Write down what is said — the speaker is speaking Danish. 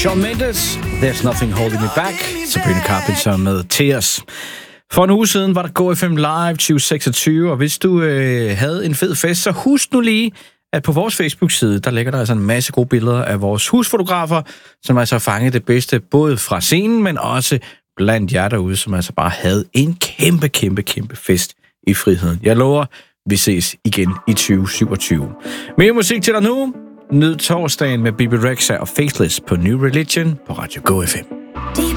Shawn Mendes, There's Nothing Holding Me Back. Sabrina Carpenter med Tears. For en uge siden var der GoFM Live 2026, og hvis du havde en fed fest, så husk nu lige, at på vores Facebook-side, der ligger der altså en masse gode billeder af vores husfotografer, som altså har fanget det bedste, både fra scenen, men også blandt jer derude, som altså bare havde en kæmpe fest i friheden. Jeg lover, vi ses igen i 2027. Mere musik til dig nu. Nyd torsdagen med Bibi Rexha og Faithless på New Religion på Radio GoFM.